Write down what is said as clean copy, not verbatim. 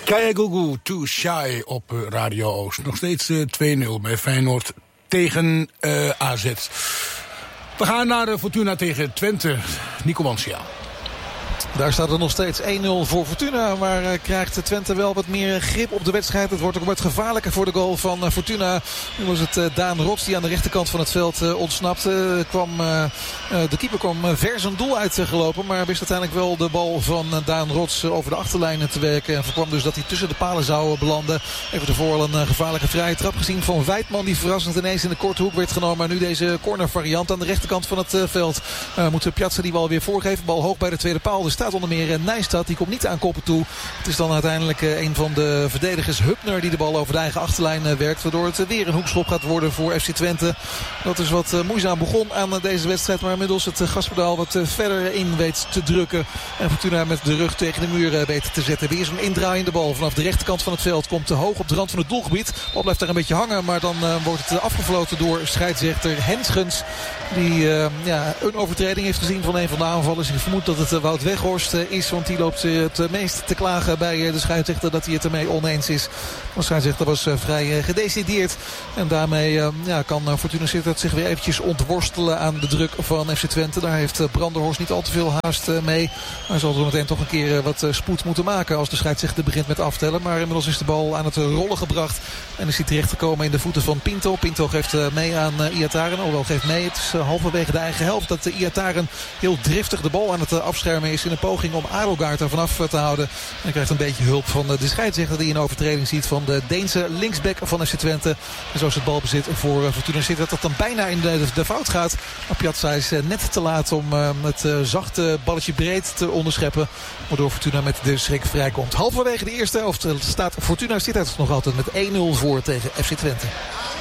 Kaya Too Shy op Radio Oost. Nog steeds 2-0 bij Feyenoord tegen AZ. We gaan naar Fortuna tegen Twente. Nico Mancia. Daar staat er nog steeds 1-0 voor Fortuna. Maar krijgt Twente wel wat meer grip op de wedstrijd. Het wordt ook wat gevaarlijker voor de goal van Fortuna. Nu was het Daan Rots die aan de rechterkant van het veld ontsnapte. De keeper kwam ver zijn doel uitgelopen. Maar wist uiteindelijk wel de bal van Daan Rots over de achterlijn te werken. En voorkwam dus dat hij tussen de palen zou belanden. Even ervoor een gevaarlijke vrije trap gezien van Wijtman. Die verrassend ineens in de korte hoek werd genomen. Maar nu deze corner variant aan de rechterkant van het veld. Moet Piazza die bal weer voorgeven. Bal hoog bij de tweede paal. Er staat onder meer Nijstad. Die komt niet aan koppen toe. Het is dan uiteindelijk een van de verdedigers, Hupner, die de bal over de eigen achterlijn werkt. Waardoor het weer een hoekschop gaat worden voor FC Twente. Dat is wat moeizaam begon aan deze wedstrijd. Maar inmiddels het gaspedaal wat verder in weet te drukken. En Fortuna met de rug tegen de muur weet te zetten. Weer zo'n indraaiende bal vanaf de rechterkant van het veld. Komt te hoog op de rand van het doelgebied. De bal blijft daar een beetje hangen. Maar dan wordt het afgefloten door scheidsrechter Henschens. Die een overtreding heeft gezien van een van de aanvallers. Ik vermoed dat het Wout Weghorst is. Want die loopt het meest te klagen bij de scheidsrechter dat hij het ermee oneens is. De scheidsrechter was vrij gedecideerd. En daarmee kan Fortuna Sittard zich weer eventjes ontworstelen aan de druk van FC Twente. Daar heeft Brandenhorst niet al te veel haast mee. Hij zal er meteen toch een keer wat spoed moeten maken als de scheidsrechter begint met aftellen. Maar inmiddels is de bal aan het rollen gebracht. En is hij terechtgekomen in de voeten van Pinto. Pinto geeft mee aan Iataren. Alhoewel geeft mee. Het is halverwege de eigen helft dat Iataren heel driftig de bal aan het afschermen is in een poging om Adelgaard er vanaf te houden. En hij krijgt een beetje hulp van de scheidsrechter die een overtreding ziet van de Deense linksback van FC Twente. En zo is het balbezit voor Fortuna Sittard dat dan bijna in de fout gaat. Maar Piazza is net te laat om het zachte balletje breed te onderscheppen. Waardoor Fortuna met de schrik vrijkomt. Halverwege de eerste helft staat Fortuna Sittard nog altijd met 1-0 voor tegen FC Twente.